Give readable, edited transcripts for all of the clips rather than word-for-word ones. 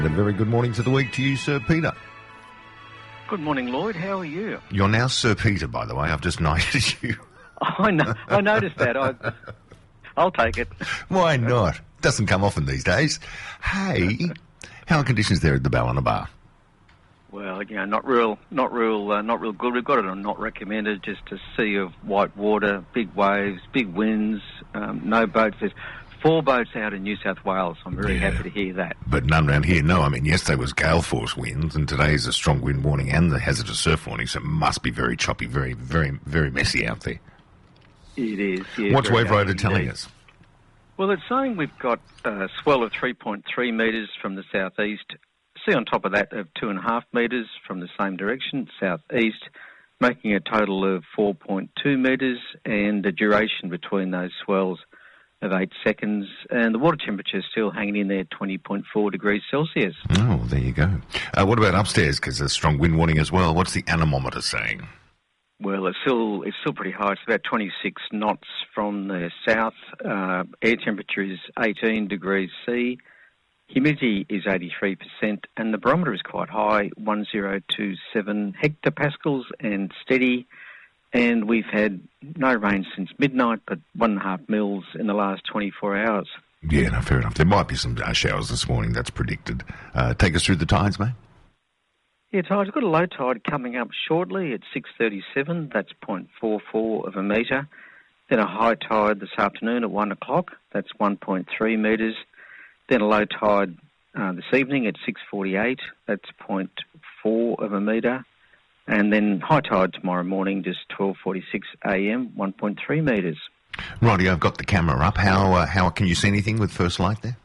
A very good morning to the week to you, Sir Peter. Good morning, Lloyd. How are you? You're now Sir Peter, by the way. I've just knighted you. I know. I noticed that. I'll take it. Why not? Doesn't come often these days. Hey, how are conditions there at the Ballina Bar? Well, not real good. We've got it on not recommended. Just a sea of white water, big waves, big winds, no boats. There's 4 boats out in New South Wales. I'm very happy to hear that. But none around here, no. I mean, yesterday was gale force winds, and today is a strong wind warning and the hazardous surf warning, so it must be very choppy, very, very, very messy out there. It is, yeah. What's Wave Radar telling us? Well, it's saying we've got a swell of 3.3 metres from the southeast, sea on top of that of 2.5 metres from the same direction, southeast, making a total of 4.2 metres, and the duration between those swells of 8 seconds, and the water temperature is still hanging in there, 20.4 degrees Celsius. Oh, there you go. What about upstairs? Because there's a strong wind warning as well. What's the anemometer saying? Well, it's still pretty high. It's about 26 knots from the south. Air temperature is 18 degrees C. Humidity is 83%, and the barometer is quite high, 1027 hectopascals and steady. And we've had no rain since midnight, but 1.5 mils in the last 24 hours. Yeah, no, fair enough. There might be some showers this morning, that's predicted. Take us through the tides, mate. Yeah, tides. We've got a low tide coming up shortly at 6:37. That's 0.44 of a metre. Then a high tide this afternoon at 1 o'clock. That's 1.3 metres. Then a low tide this evening at 6:48. That's 0.4 of a metre. And then high tide tomorrow morning, just 12:46 a.m., 1.3 metres. Righty, I've got the camera up. How can you see anything with first light there?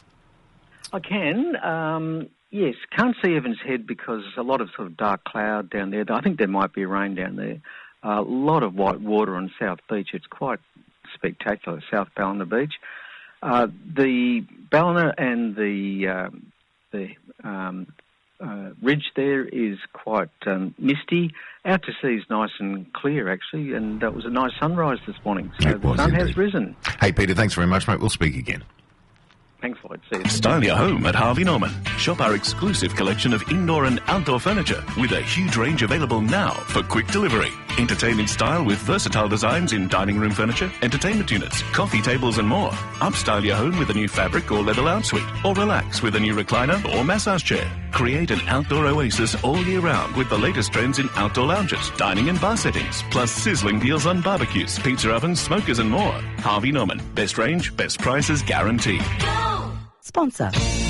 I can. Yes, can't see Evans Head because there's a lot of sort of dark cloud down there. I think there might be rain down there. A lot of white water on South Beach. It's quite spectacular, South Ballina Beach. The Ballina and the ridge there is quite misty. Out to sea is nice and clear, actually, and it was a nice sunrise this morning. So the sun has risen. Hey, Peter, thanks very much, mate. We'll speak again. Thanks, Lloyd. See you. Style your home at Harvey Norman. Shop our exclusive collection of indoor and outdoor furniture with a huge range available now for quick delivery. Entertain in style with versatile designs in dining room furniture, entertainment units, coffee tables and more. Upstyle your home with a new fabric or leather lounge suite, or relax with a new recliner or massage chair. Create an outdoor oasis all year round with the latest trends in outdoor lounges, dining and bar settings, plus sizzling deals on barbecues, pizza ovens, smokers and more. Harvey Norman. Best range, best prices guaranteed. Sponsor.